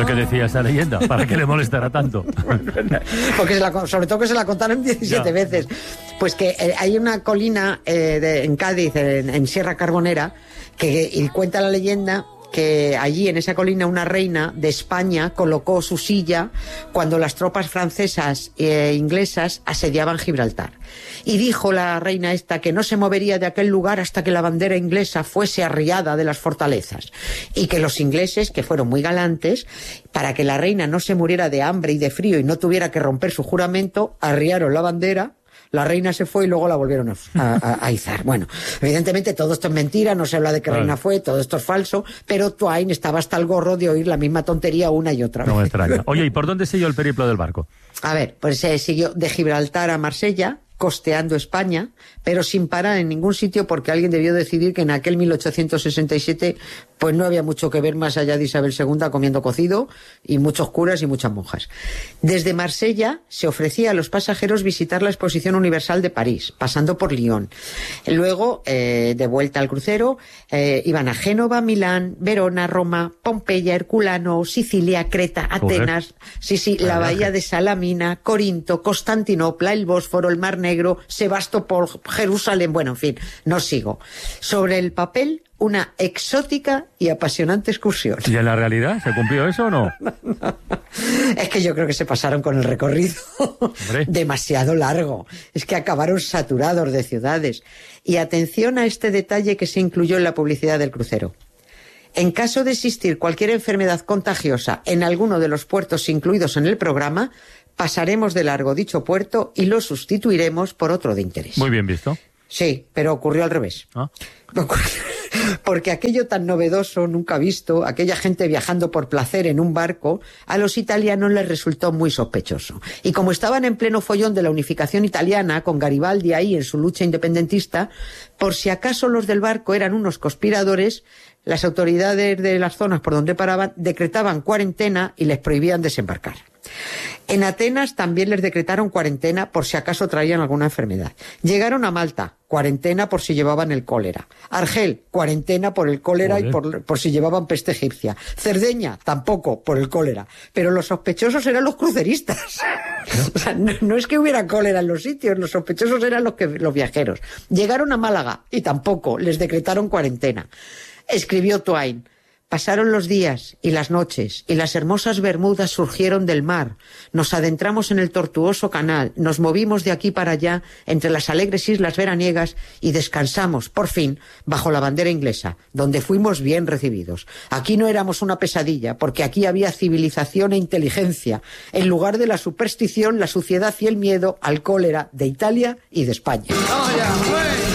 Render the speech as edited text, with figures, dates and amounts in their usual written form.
¿Qué decía esa leyenda? ¿Para qué le molestará tanto? Porque sobre todo que se la contaron 17 veces. Pues que hay una colina en Cádiz, en Sierra Carbonera, y cuenta la leyenda que allí en esa colina una reina de España colocó su silla cuando las tropas francesas e inglesas asediaban Gibraltar. Y dijo la reina esta que no se movería de aquel lugar hasta que la bandera inglesa fuese arriada de las fortalezas. Y que los ingleses, que fueron muy galantes, para que la reina no se muriera de hambre y de frío y no tuviera que romper su juramento, arriaron la bandera. La reina se fue y luego la volvieron a izar. Bueno, evidentemente todo esto es mentira, no se habla de qué reina fue, todo esto es falso, pero Twain estaba hasta el gorro de oír la misma tontería una y otra vez. No me extraña. Oye, ¿y por dónde siguió el periplo del barco? A ver, pues siguió de Gibraltar a Marsella, costeando España, pero sin parar en ningún sitio porque alguien debió decidir que en aquel 1867 pues no había mucho que ver más allá de Isabel II comiendo cocido y muchos curas y muchas monjas. Desde Marsella se ofrecía a los pasajeros visitar la Exposición Universal de París, pasando por Lyon. Luego, de vuelta al crucero, iban a Génova, Milán, Verona, Roma, Pompeya, Herculano, Sicilia, Creta, Atenas, la bahía de Salamina, Corinto, Constantinopla, el Bósforo, el Mar Negro, Sebastopol, Jerusalén, bueno, en fin, no sigo. Sobre el papel, una exótica y apasionante excursión. ¿Y en la realidad se cumplió eso o no? Es que yo creo que se pasaron con el recorrido. Demasiado largo. Es que acabaron saturados de ciudades. Y atención a este detalle que se incluyó en la publicidad del crucero. En caso de existir cualquier enfermedad contagiosa en alguno de los puertos incluidos en el programa, pasaremos de largo dicho puerto y lo sustituiremos por otro de interés. Muy bien visto. Sí, pero ocurrió al revés. ¿Ah? Porque aquello tan novedoso, nunca visto, aquella gente viajando por placer en un barco, a los italianos les resultó muy sospechoso. Y como estaban en pleno follón de la unificación italiana, con Garibaldi ahí en su lucha independentista, por si acaso los del barco eran unos conspiradores, las autoridades de las zonas por donde paraban decretaban cuarentena y les prohibían desembarcar. En Atenas también les decretaron cuarentena por si acaso traían alguna enfermedad. Llegaron a Malta, cuarentena por si llevaban el cólera. Argel, cuarentena por el cólera y por si llevaban peste egipcia. Cerdeña, tampoco, por el cólera. Pero los sospechosos eran los cruceristas. O sea, no es que hubiera cólera en los sitios, los sospechosos eran los viajeros. Llegaron a Málaga y tampoco, les decretaron cuarentena. Escribió Twain. Pasaron los días y las noches, y las hermosas Bermudas surgieron del mar. Nos adentramos en el tortuoso canal, nos movimos de aquí para allá, entre las alegres islas veraniegas, y descansamos, por fin, bajo la bandera inglesa, donde fuimos bien recibidos. Aquí no éramos una pesadilla, porque aquí había civilización e inteligencia, en lugar de la superstición, la suciedad y el miedo al cólera de Italia y de España.